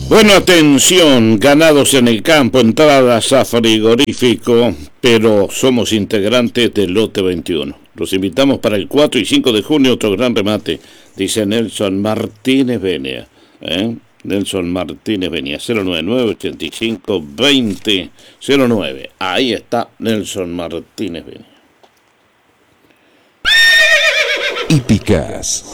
Bueno, atención, ganados en el campo, entradas a frigorífico, pero somos integrantes del lote 21. Los invitamos para el 4 y 5 de junio, otro gran remate, dice Nelson Martínez Benia. Nelson Martínez Benia, 099-85-20-09. Ahí está Nelson Martínez Benia. Hípicas.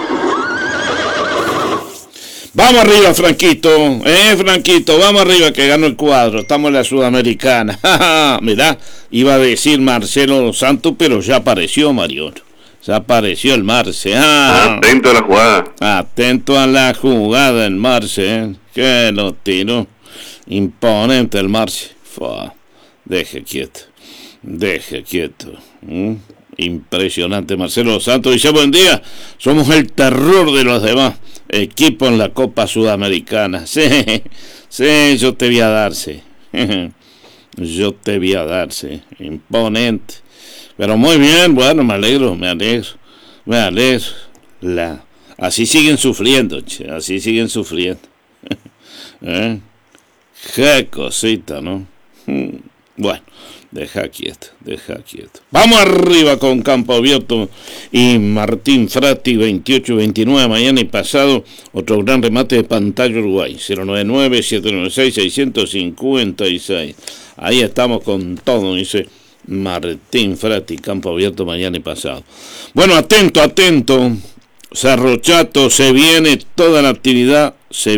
Vamos arriba, Franquito, Franquito, vamos arriba que ganó el cuadro, estamos en la Sudamericana. Mirá, iba a decir Marcelo Santos, pero ya apareció Mariano, ya apareció el Marce. Atento a la jugada. Atento a la jugada el Marce, que lo tiró, imponente el Marce. Deje quieto. Impresionante Marcelo Santos. Dice: buen día, somos el terror de los demás equipos en la Copa Sudamericana. Sí, yo te voy a darse. Imponente. Pero muy bien, bueno, me alegro. Así siguen sufriendo, así siguen sufriendo. Qué cosita, ¿no? Bueno, deja quieto. Vamos arriba con Campo Abierto y Martín Frati, 28-29, mañana y pasado, otro gran remate de pantalla Uruguay, 099-796-656. Ahí estamos con todo, dice Martín Frati, Campo Abierto mañana y pasado. Bueno, atento. Cerro Chato, se viene toda la actividad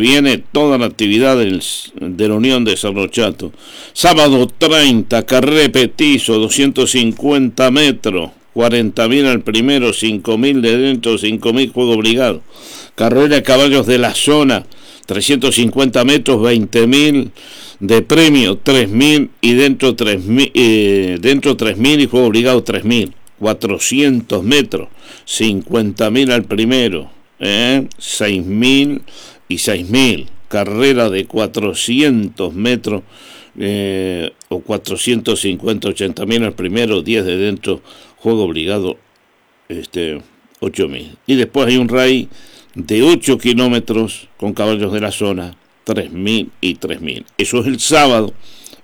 de la Unión de Cerro Chato. Sábado 30, carrera petizo, 250 metros, 40.000 al primero, 5.000 de dentro, 5.000 juego obligado. Carrera de caballos de la zona, 350 metros, 20.000 de premio, 3.000 y dentro 3.000 y juego obligado 3.000. 400 metros, 50.000 al primero, 6.000 y 6.000. Carrera de 400 metros o 450, 80.000 al primero, 10 de dentro, juego obligado 8.000. Y después hay un RAI de 8 kilómetros con caballos de la zona, 3.000 y 3.000. Eso es el sábado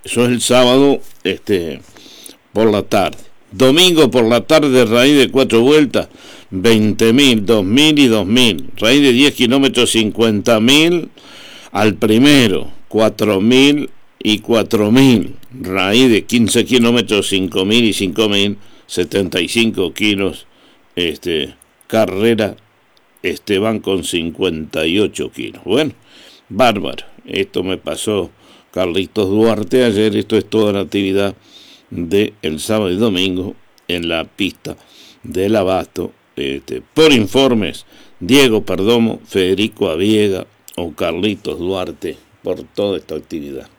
por la tarde. Domingo por la tarde, raíz de 4 vueltas, 20.000, 2.000 y 2.000. Raíz de 10 kilómetros, 50.000 al primero, 4.000 y 4.000. Raíz de 15 kilómetros, 5.000 y 5.000, 75 kilos. Carrera van con 58 kilos. Bueno, bárbaro. Esto me pasó Carlitos Duarte ayer. Esto es toda la actividad de el sábado y domingo en la pista del Abasto, por informes Diego Perdomo, Federico Aviega o Carlitos Duarte, por toda esta actividad.